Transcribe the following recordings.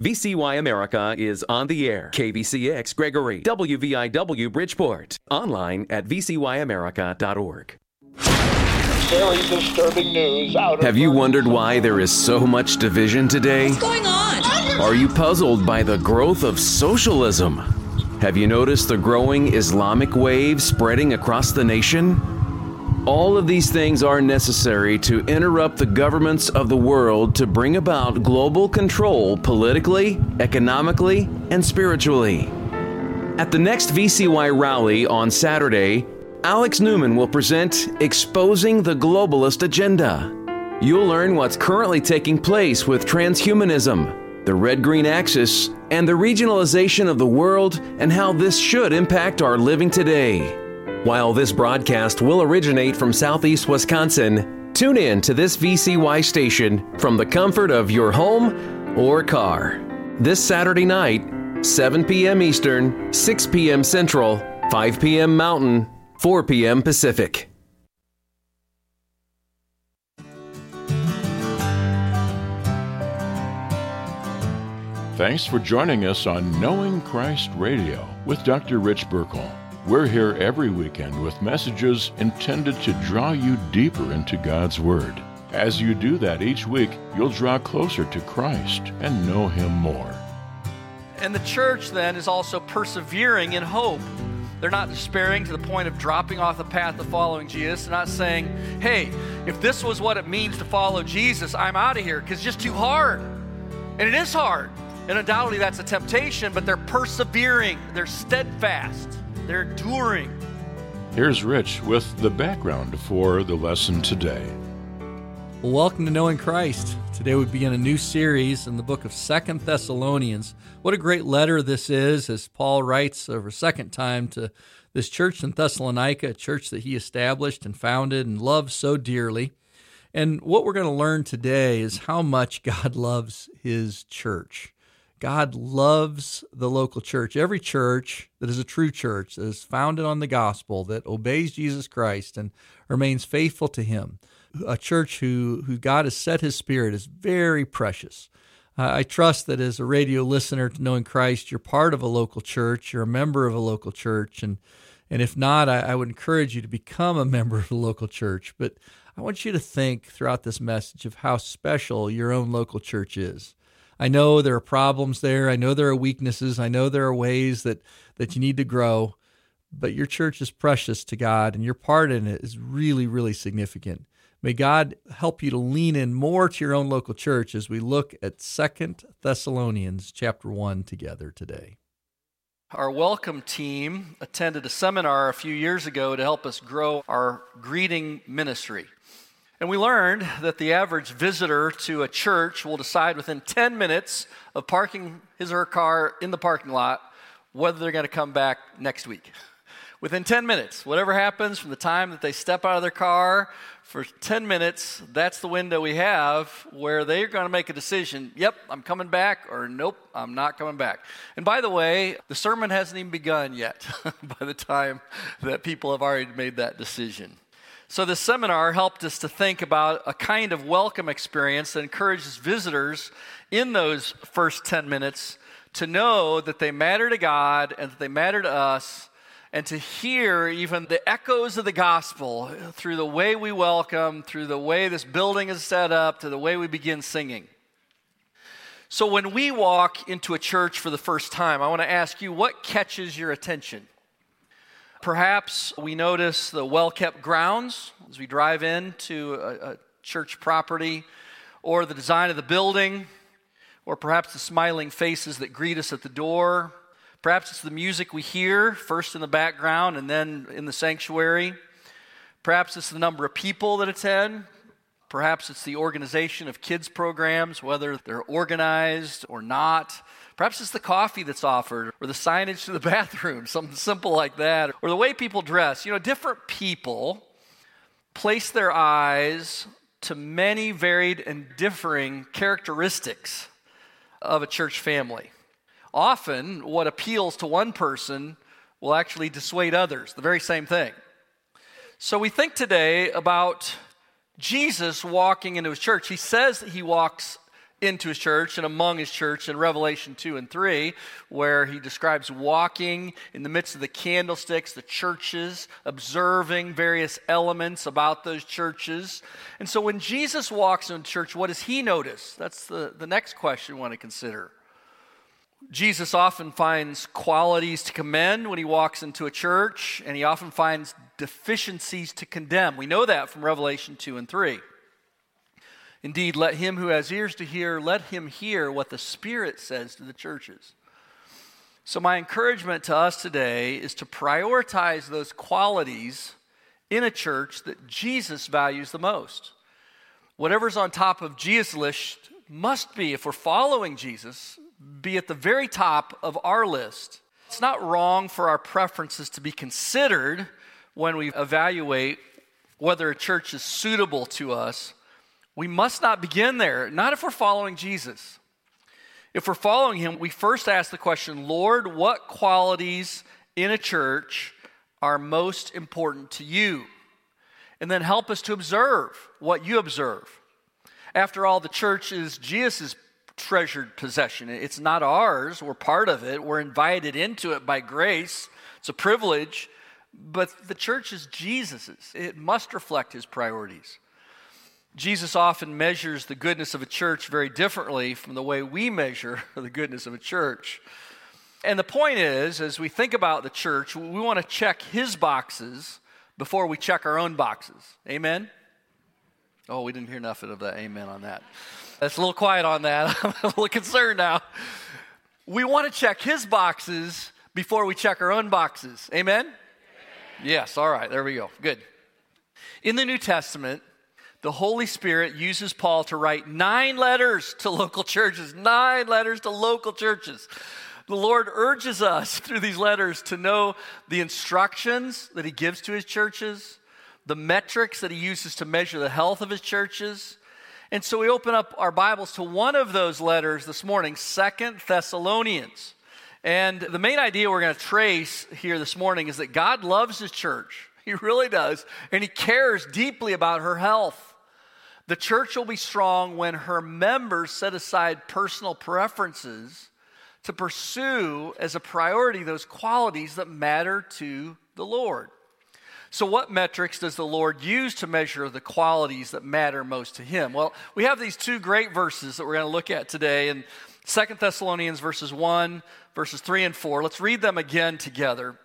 VCY America is on the air. KBCX Gregory, WVIW Bridgeport. Online at vcyamerica.org. Very disturbing news out of... Have you wondered why there is so much division today? What's going on? Are you puzzled by the growth of socialism? Have you noticed the growing Islamic wave spreading across the nation? All of these things are necessary to interrupt the governments of the world to bring about global control politically, economically, and spiritually. At the next VCY rally on Saturday, Alex Newman will present Exposing the Globalist Agenda. You'll learn what's currently taking place with transhumanism, the red-green axis, and the regionalization of the world and how this should impact our living today. While this broadcast will originate from Southeast Wisconsin, tune in to this VCY station from the comfort of your home or car. This Saturday night, 7 p.m. Eastern, 6 p.m. Central, 5 p.m. Mountain, 4 p.m. Pacific. Thanks for joining us on Knowing Christ Radio with Dr. Rich Burkle. We're here every weekend with messages intended to draw you deeper into God's Word. As you do that each week, you'll draw closer to Christ and know Him more. And the church then is also persevering in hope. They're not despairing to the point of dropping off the path of following Jesus. They're not saying, hey, if this was what it means to follow Jesus, I'm out of here because it's just too hard. And it is hard. And undoubtedly that's a temptation, but they're persevering. They're steadfast. They're enduring. Here's Rich with the background for the lesson today. Welcome to Knowing Christ. Today we begin a new series in the book of 2 Thessalonians. What a great letter this is, as Paul writes for a second time to this church in Thessalonica, a church that he established and founded and loved so dearly. And what we're going to learn today is how much God loves His church. God loves the local church. Every church that is a true church, that is founded on the gospel, that obeys Jesus Christ and remains faithful to Him. A church who God has set His Spirit is very precious. I trust that as a radio listener to Knowing Christ, you're part of a local church, you're a member of a local church, and if not, I would encourage you to become a member of the local church. But I want you to think throughout this message of how special your own local church is. I know there are problems there. I know there are weaknesses. I know there are ways that you need to grow, but your church is precious to God, and your part in it is really, really significant. May God help you to lean in more to your own local church as we look at 2 Thessalonians chapter 1 together today. Our welcome team attended a seminar a few years ago to help us grow our greeting ministry. And we learned that the average visitor to a church will decide within 10 minutes of parking his or her car in the parking lot whether they're going to come back next week. Within 10 minutes, whatever happens from the time that they step out of their car, for 10 minutes, that's the window we have where they're going to make a decision. Yep, I'm coming back, or nope, I'm not coming back. And by the way, the sermon hasn't even begun yet by the time that people have already made that decision. So this seminar helped us to think about a kind of welcome experience that encourages visitors in those first 10 minutes to know that they matter to God and that they matter to us, and to hear even the echoes of the gospel through the way we welcome, through the way this building is set up, to the way we begin singing. So when we walk into a church for the first time, I want to ask you, what catches your attention? Perhaps we notice the well-kept grounds as we drive into a church property, or the design of the building, or perhaps the smiling faces that greet us at the door. Perhaps it's the music we hear, first in the background and then in the sanctuary. Perhaps it's the number of people that attend. Perhaps it's the organization of kids programs, whether they're organized or not. Perhaps it's the coffee that's offered, or the signage to the bathroom, something simple like that, or the way people dress. Different people place their eyes to many varied and differing characteristics of a church family. Often, what appeals to one person will actually dissuade others, the very same thing. So we think today about Jesus walking into his church. He says that he walks into his church and among his church in Revelation 2 and 3, where he describes walking in the midst of the candlesticks, the churches, observing various elements about those churches. And so when Jesus walks into church, what does he notice? That's the next question we want to consider. Jesus often finds qualities to commend when he walks into a church, and he often finds deficiencies to condemn. We know that from Revelation 2 and 3. Indeed, let him who has ears to hear, let him hear what the Spirit says to the churches. So my encouragement to us today is to prioritize those qualities in a church that Jesus values the most. Whatever's on top of Jesus' list must be, if we're following Jesus, be at the very top of our list. It's not wrong for our preferences to be considered when we evaluate whether a church is suitable to us. We must not begin there, not if we're following Jesus. If we're following him, we first ask the question, Lord, what qualities in a church are most important to you? And then help us to observe what you observe. After all, the church is Jesus' treasured possession. It's not ours. We're part of it. We're invited into it by grace. It's a privilege. But the church is Jesus's. It must reflect his priorities. Jesus often measures the goodness of a church very differently from the way we measure the goodness of a church. And the point is, as we think about the church, we want to check his boxes before we check our own boxes. Amen? Oh, we didn't hear enough of that amen on that. That's a little quiet on that. I'm a little concerned now. We want to check his boxes before we check our own boxes. Amen? Yes, all right, there we go. Good. In the New Testament, the Holy Spirit uses Paul to write 9 letters to local churches. 9 letters to local churches. The Lord urges us through these letters to know the instructions that he gives to his churches, the metrics that he uses to measure the health of his churches. And so we open up our Bibles to one of those letters this morning, 2 Thessalonians. And the main idea we're going to trace here this morning is that God loves his church. He really does. And he cares deeply about her health. The church will be strong when her members set aside personal preferences to pursue as a priority those qualities that matter to the Lord. So what metrics does the Lord use to measure the qualities that matter most to him? Well, we have these 2 great verses that we're going to look at today in 2 Thessalonians verses 1, verses 3 and 4. Let's read them again together.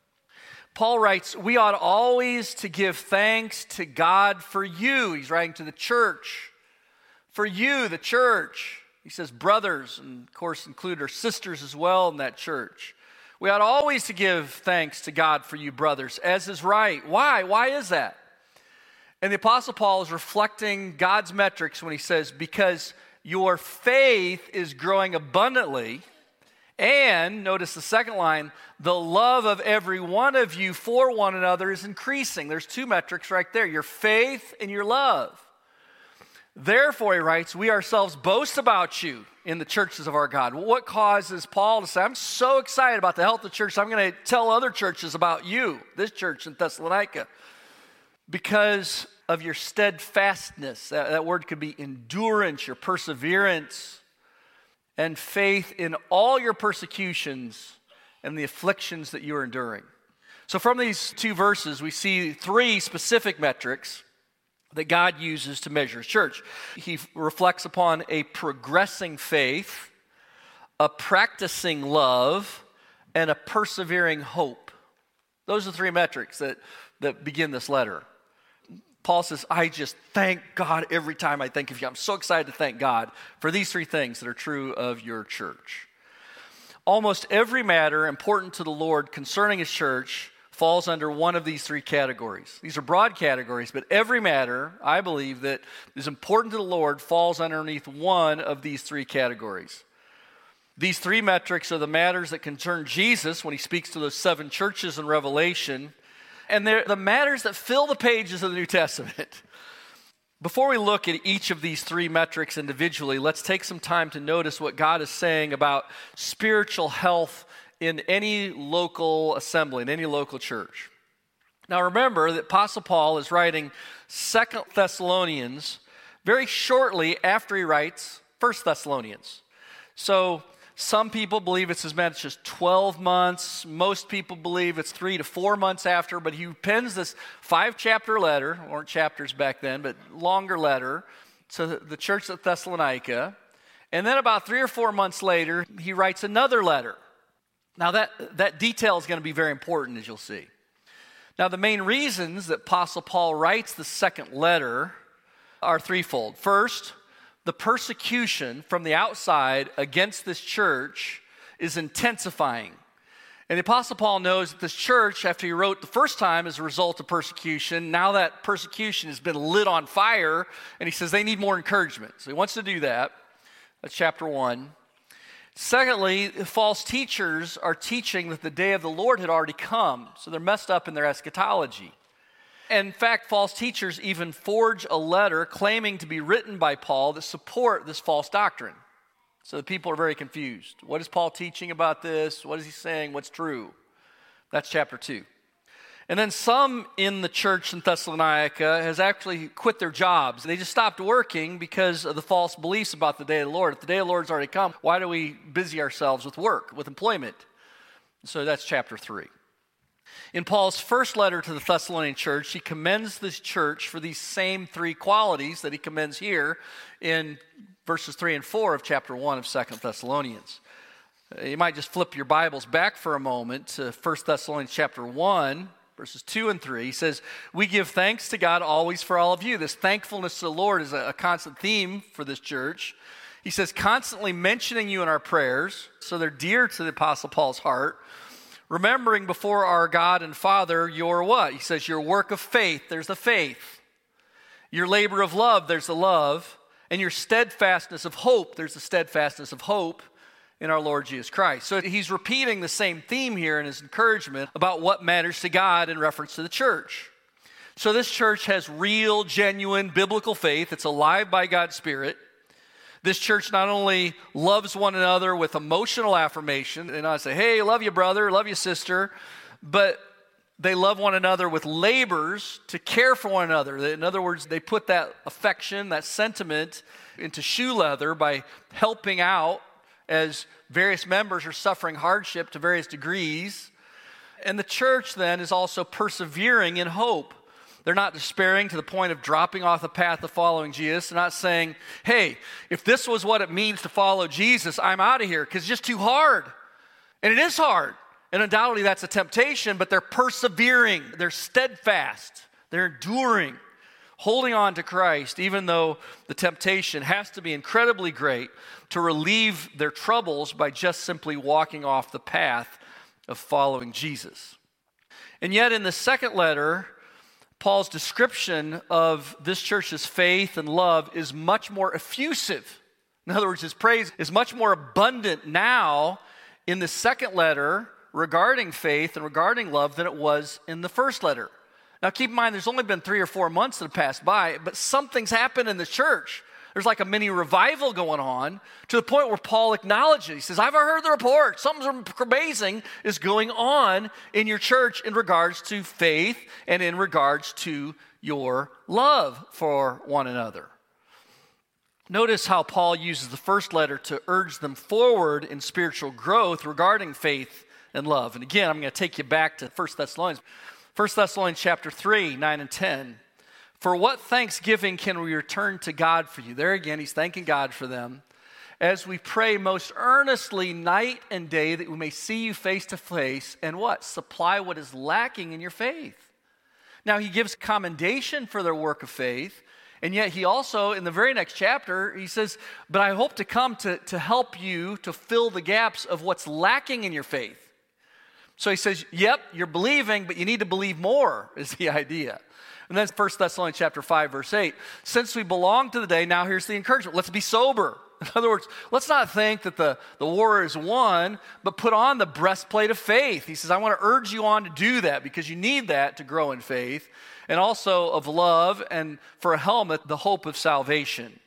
Paul writes, we ought always to give thanks to God for you. He's writing to the church. For you, the church. He says brothers, and of course include our sisters as well in that church. We ought always to give thanks to God for you, brothers, as is right. Why? Why is that? And the Apostle Paul is reflecting God's metrics when he says, because your faith is growing abundantly, and, notice the second line, the love of every one of you for one another is increasing. There's 2 metrics right there, your faith and your love. Therefore, he writes, we ourselves boast about you in the churches of our God. What causes Paul to say, I'm so excited about the health of the church, I'm going to tell other churches about you, this church in Thessalonica, because of your steadfastness. That word could be endurance, your perseverance, and faith in all your persecutions and the afflictions that you are enduring. So from these 2 verses, we see 3 specific metrics that God uses to measure his church. He reflects upon a progressing faith, a practicing love, and a persevering hope. Those are 3 metrics that begin this letter. Paul says, I just thank God every time I think of you. I'm so excited to thank God for these 3 things that are true of your church. Almost every matter important to the Lord concerning his church falls under one of these 3 categories. These are broad categories, but every matter, I believe, that is important to the Lord falls underneath one of these 3 categories. These 3 metrics are the matters that concern Jesus when he speaks to those 7 churches in Revelation, and they're the matters that fill the pages of the New Testament. Before we look at each of these 3 metrics individually, let's take some time to notice what God is saying about spiritual health in any local assembly, in any local church. Now remember that Apostle Paul is writing 2 Thessalonians very shortly after he writes 1 Thessalonians. So some people believe it's as much as 12 months. Most people believe it's 3 to 4 months after. But he pens this 5-chapter letter, weren't chapters back then, but longer letter to the church at Thessalonica. And then about 3 or 4 months later, he writes another letter. Now that detail is going to be very important, as you'll see. Now the main reasons that Apostle Paul writes the second letter are threefold. First, the persecution from the outside against this church is intensifying. And the Apostle Paul knows that this church, after he wrote the first time as a result of persecution, now that persecution has been lit on fire, and he says they need more encouragement. So he wants to do that. That's chapter 1. Secondly, false teachers are teaching that the day of the Lord had already come, so they're messed up in their eschatology. In fact, false teachers even forge a letter claiming to be written by Paul that support this false doctrine. So the people are very confused. What is Paul teaching about this? What is he saying? What's true? That's chapter 2. And then some in the church in Thessalonica has actually quit their jobs. They just stopped working because of the false beliefs about the day of the Lord. If the day of the Lord's already come, why do we busy ourselves with work, with employment? So that's chapter 3. In Paul's first letter to the Thessalonian church, he commends this church for these same 3 qualities that he commends here in verses 3 and 4 of chapter 1 of 2 Thessalonians. You might just flip your Bibles back for a moment to 1 Thessalonians chapter 1, verses 2 and 3. He says, "We give thanks to God always for all of you." This thankfulness to the Lord is a constant theme for this church. He says, constantly mentioning you in our prayers, so they're dear to the Apostle Paul's heart. Remembering before our God and Father your what? He says your work of faith, there's the faith. Your labor of love, there's the love. And your steadfastness of hope, there's the steadfastness of hope in our Lord Jesus Christ. So he's repeating the same theme here in his encouragement about what matters to God in reference to the church. So this church has real, genuine, biblical faith. It's alive by God's Spirit. This church not only loves one another with emotional affirmation, and I say, hey, love you, brother, love you, sister, but they love one another with labors to care for one another. In other words, they put that affection, that sentiment into shoe leather by helping out as various members are suffering hardship to various degrees. And the church then is also persevering in hope. They're not despairing to the point of dropping off the path of following Jesus. They're not saying, hey, if this was what it means to follow Jesus, I'm out of here because it's just too hard. And it is hard. And undoubtedly that's a temptation, but they're persevering. They're steadfast. They're enduring, holding on to Christ, even though the temptation has to be incredibly great to relieve their troubles by just simply walking off the path of following Jesus. And yet in the second letter, Paul's description of this church's faith and love is much more effusive. In other words, his praise is much more abundant now in the second letter regarding faith and regarding love than it was in the first letter. Now keep in mind, there's only been 3 or 4 months that have passed by, but something's happened in the church. There's like a mini revival going on to the point where Paul acknowledges. He says, I've heard the report. Something amazing is going on in your church in regards to faith and in regards to your love for one another. Notice how Paul uses the first letter to urge them forward in spiritual growth regarding faith and love. And again, I'm going to take you back to 1 Thessalonians. 1 Thessalonians chapter 3, 9 and 10. For what thanksgiving can we return to God for you? There again, he's thanking God for them. As we pray most earnestly night and day that we may see you face to face and what? Supply what is lacking in your faith. Now, he gives commendation for their work of faith. And yet he also, in the very next chapter, he says, but I hope to come to help you to fill the gaps of what's lacking in your faith. So he says, yep, you're believing, but you need to believe more, is the idea. And then 1 Thessalonians chapter 5, verse 8. Since we belong to the day, now here's the encouragement. Let's be sober. In other words, let's not think that the war is won, but put on the breastplate of faith. He says, I want to urge you on to do that because you need that to grow in faith. And also of love, and for a helmet, the hope of salvation.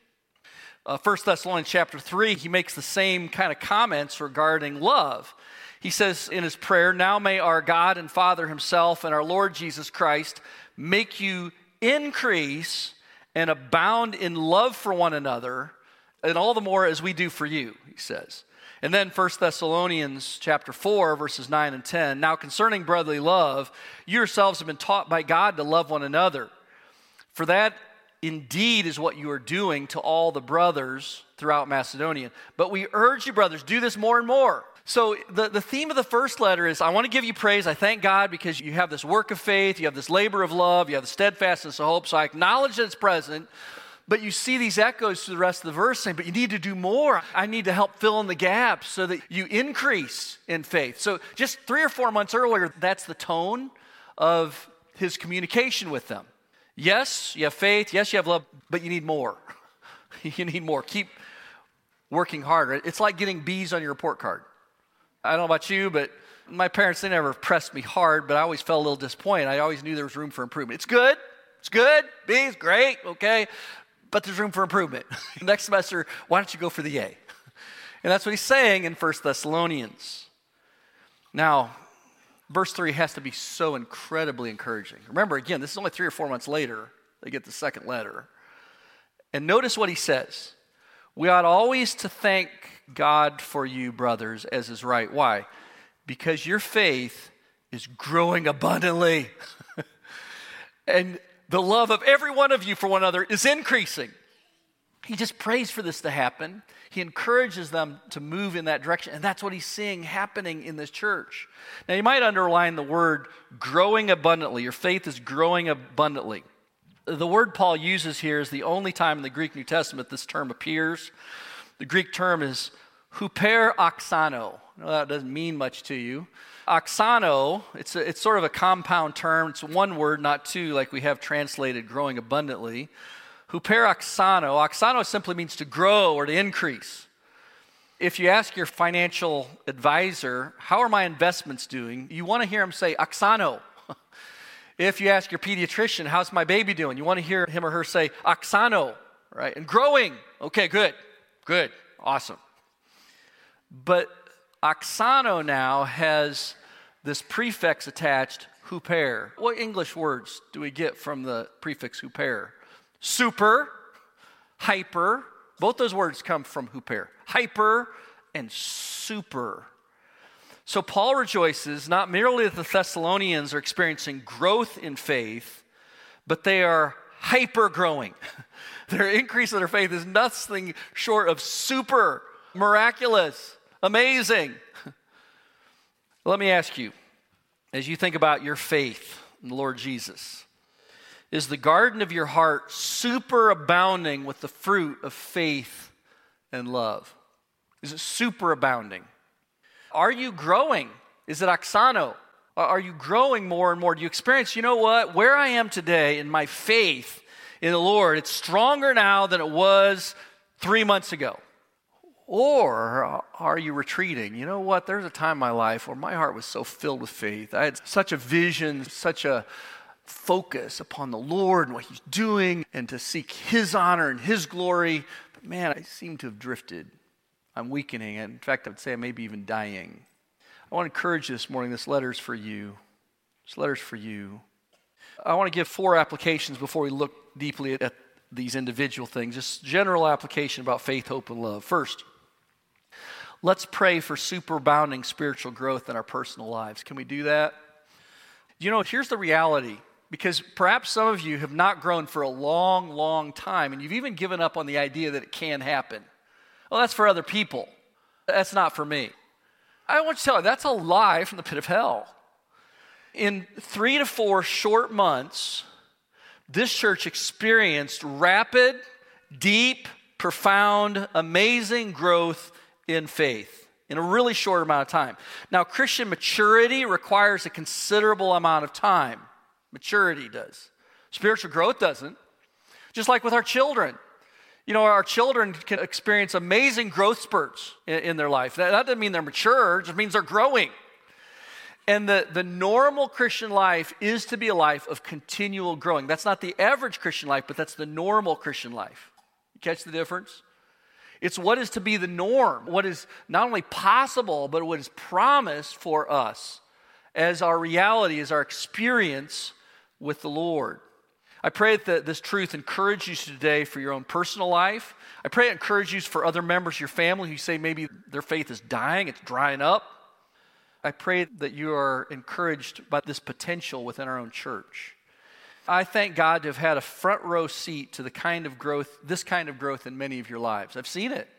1 Thessalonians chapter 3, he makes the same kind of comments regarding love. He says in his prayer, now may our God and Father himself and our Lord Jesus Christ make you increase and abound in love for one another And all the more as we do for you, he says. And then 1 Thessalonians chapter 4, verses 9 and 10. Now concerning brotherly love, you yourselves have been taught by God to love one another. For that indeed is what you are doing to all the brothers throughout Macedonia. But we urge you, brothers, do this more and more. So the theme of the first letter is, I want to give you praise. I thank God because you have this work of faith, you have this labor of love, you have the steadfastness of hope. So I acknowledge that it's present. But you see these echoes through the rest of the verse saying, but you need to do more. I need to help fill in the gaps so that you increase in faith. So just 3 or 4 months earlier, that's the tone of his communication with them. Yes, you have faith. Yes, you have love, but you need more. You need more. Keep working harder. It's like getting B's on your report card. I don't know about you, but my parents, they never pressed me hard, but I always felt a little disappointed. I always knew there was room for improvement. It's good. It's good. B's, great. Okay. But there's room for improvement. Next semester, why don't you go for the A? And that's what he's saying in 1 Thessalonians. Now, verse 3 has to be so incredibly encouraging. Remember, again, this is only 3 or 4 months later they get the second letter. And notice what he says. We ought always to thank God for you, brothers, as is right. Why? Because your faith is growing abundantly. And the love of every one of you for one another is increasing. He just prays for this to happen. He encourages them to move in that direction. And that's what he's seeing happening in this church. Now, you might underline the word growing abundantly. Your faith is growing abundantly. The word Paul uses here is the only time in the Greek New Testament this term appears. The Greek term is huper oxano. I know that doesn't mean much to you. Oxano, it's sort of a compound term. It's one word, not two, like we have translated growing abundantly. Huper oxano. Oxano simply means to grow or to increase. If you ask your financial advisor, how are my investments doing? You want to hear him say oxano. If you ask your pediatrician, how's my baby doing? You want to hear him or her say oxano, right? And growing. Okay, good, awesome. But oxano now has this prefix attached, huper. What English words do we get from the prefix huper? Super, hyper. Both those words come from huper. Hyper and super. So Paul rejoices not merely that the Thessalonians are experiencing growth in faith, but they are hyper growing. Their increase in their faith is nothing short of super, miraculous, amazing. Let me ask you, as you think about your faith in the Lord Jesus, is the garden of your heart superabounding with the fruit of faith and love? Is it superabounding? Are you growing? Is it oxano? Are you growing more and more? Do you experience, you know what, where I am today in my faith in the Lord, it's stronger now than it was 3 months ago? Or are you retreating? You know what, there's a time in my life where my heart was so filled with faith. I had such a vision, such a focus upon the Lord and what He's doing and to seek His honor and His glory. But man, I seem to have drifted. I'm weakening. And in fact, I would say I may be even dying. I want to encourage you this morning. This letter's for you. This letter's for you. I want to give 4 applications before we look deeply at these individual things. Just general application about faith, hope, and love. First, let's pray for superabounding spiritual growth in our personal lives. Can we do that? You know, here's the reality. Because perhaps some of you have not grown for a long, long time, and you've even given up on the idea that it can happen. Well, that's for other people. That's not for me. I want to tell you, that's a lie from the pit of hell. In 3 to 4 short months, this church experienced rapid, deep, profound, amazing growth in faith in a really short amount of time. Now, Christian maturity requires a considerable amount of time. Maturity does. Spiritual growth doesn't. Just like with our children. You know, our children can experience amazing growth spurts in their life. That doesn't mean they're mature, it just means they're growing. And the normal Christian life is to be a life of continual growing. That's not the average Christian life, but that's the normal Christian life. You catch the difference? It's what is to be the norm, what is not only possible, but what is promised for us as our reality, as our experience with the Lord. I pray that this truth encourages you today for your own personal life. I pray it encourages you for other members of your family who say maybe their faith is dying, it's drying up. I pray that you are encouraged by this potential within our own church. I thank God to have had a front row seat to this kind of growth in many of your lives. I've seen it.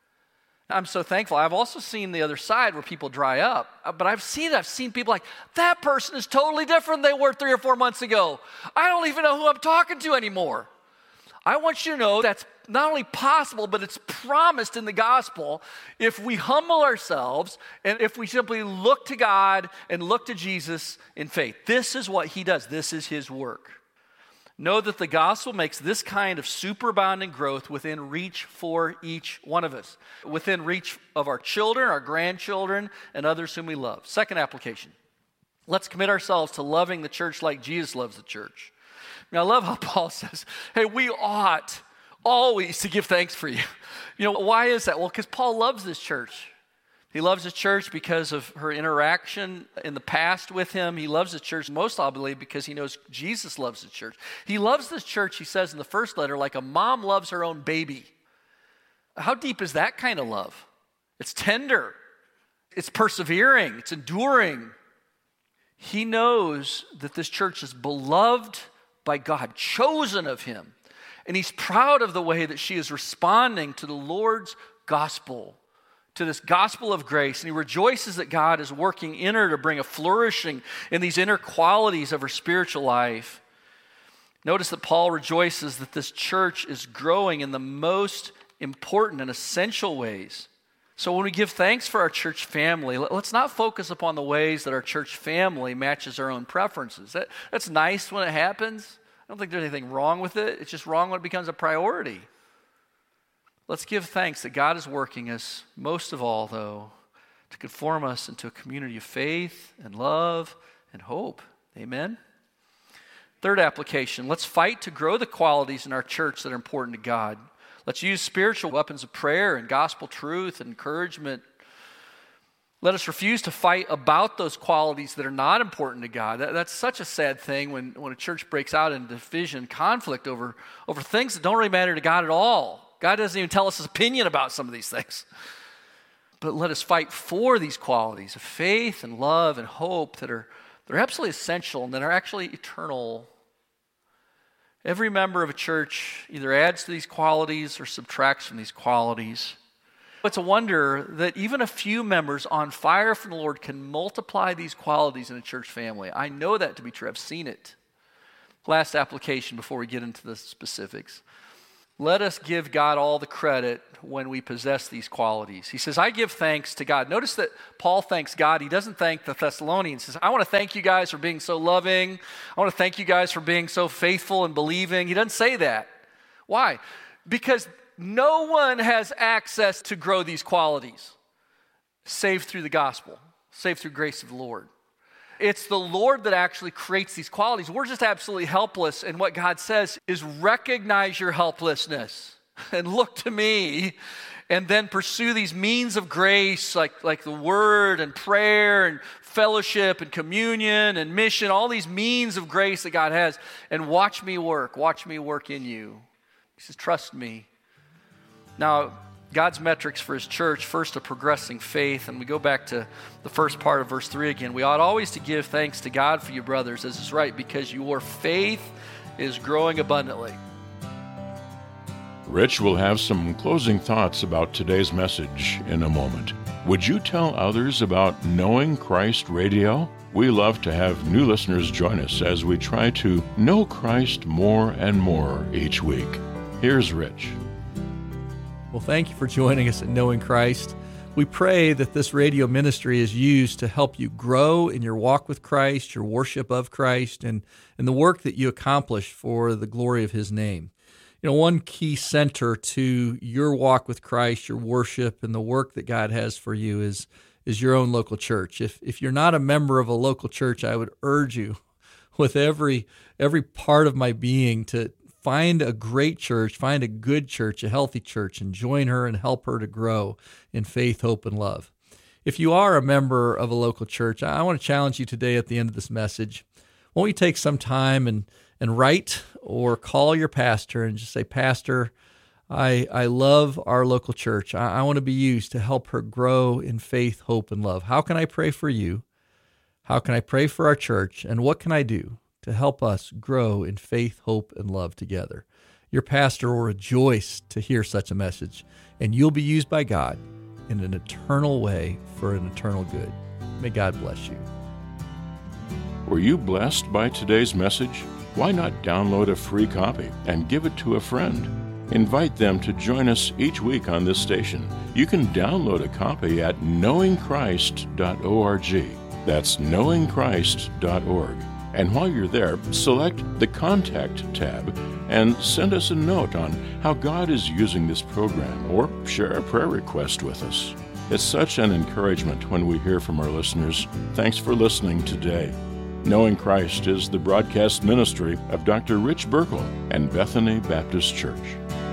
I'm so thankful. I've also seen the other side where people dry up, but I've seen people like, that person is totally different than they were 3 or 4 months ago. I don't even know who I'm talking to anymore. I want you to know that's not only possible, but it's promised in the gospel if we humble ourselves and if we simply look to God and look to Jesus in faith. This is what he does. This is his work. Know that the gospel makes this kind of superabounding growth within reach for each one of us, within reach of our children, our grandchildren, and others whom we love. Second application, let's commit ourselves to loving the church like Jesus loves the church. Now, I love how Paul says, hey, we ought always to give thanks for you. You know, why is that? Well, because Paul loves this church. He loves his church because of her interaction in the past with him. He loves his church most obviously because he knows Jesus loves the church. He loves this church, he says in the first letter, like a mom loves her own baby. How deep is that kind of love? It's tender. It's persevering. It's enduring. He knows that this church is beloved by God, chosen of him. And he's proud of the way that she is responding to the Lord's gospel, to this gospel of grace, and he rejoices that God is working in her to bring a flourishing in these inner qualities of her spiritual life. Notice that Paul rejoices that this church is growing in the most important and essential ways. So when we give thanks for our church family, let's not focus upon the ways that our church family matches our own preferences. That's nice when it happens. I don't think there's anything wrong with it. It's just wrong when it becomes a priority. Let's give thanks that God is working us, most of all, though, to conform us into a community of faith and love and hope. Amen? Third application, let's fight to grow the qualities in our church that are important to God. Let's use spiritual weapons of prayer and gospel truth and encouragement. Let us refuse to fight about those qualities that are not important to God. That's such a sad thing when a church breaks out in division, conflict over things that don't really matter to God at all. God doesn't even tell us his opinion about some of these things. But let us fight for these qualities of faith and love and hope they're absolutely essential and that are actually eternal. Every member of a church either adds to these qualities or subtracts from these qualities. It's a wonder that even a few members on fire from the Lord can multiply these qualities in a church family. I know that to be true. I've seen it. Last application before we get into the specifics. Let us give God all the credit when we possess these qualities. He says, I give thanks to God. Notice that Paul thanks God. He doesn't thank the Thessalonians. He says, I want to thank you guys for being so loving. I want to thank you guys for being so faithful and believing. He doesn't say that. Why? Because no one has access to grow these qualities save through the gospel, save through grace of the Lord. It's the Lord that actually creates these qualities. We're just absolutely helpless. And what God says is recognize your helplessness and look to me and then pursue these means of grace like the word and prayer and fellowship and communion and mission, all these means of grace that God has. And watch me work in you. He says, trust me. Now, God's metrics for his church, first, a progressing faith. And we go back to the first part of verse 3 again. We ought always to give thanks to God for you, brothers, as is right, because your faith is growing abundantly. Rich will have some closing thoughts about today's message in a moment. Would you tell others about Knowing Christ Radio? We love to have new listeners join us as we try to know Christ more and more each week. Here's Rich. Well, thank you for joining us at Knowing Christ. We pray that this radio ministry is used to help you grow in your walk with Christ, your worship of Christ, and the work that you accomplish for the glory of his name. You know, one key center to your walk with Christ, your worship, and the work that God has for you is your own local church. If you're not a member of a local church, I would urge you with every part of my being to find a great church, find a good church, a healthy church, and join her and help her to grow in faith, hope, and love. If you are a member of a local church, I want to challenge you today at the end of this message. Won't you take some time and And write or call your pastor and just say, Pastor, I love our local church. I want to be used to help her grow in faith, hope, and love. How can I pray for you? How can I pray for our church? And what can I do to help us grow in faith, hope, and love together? Your pastor will rejoice to hear such a message, and you'll be used by God in an eternal way for an eternal good. May God bless you. Were you blessed by today's message? Why not download a free copy and give it to a friend? Invite them to join us each week on this station. You can download a copy at knowingchrist.org. That's knowingchrist.org. And while you're there, select the Contact tab and send us a note on how God is using this program, or share a prayer request with us. It's such an encouragement when we hear from our listeners. Thanks for listening today. Knowing Christ is the broadcast ministry of Dr. Rich Burkle and Bethany Baptist Church.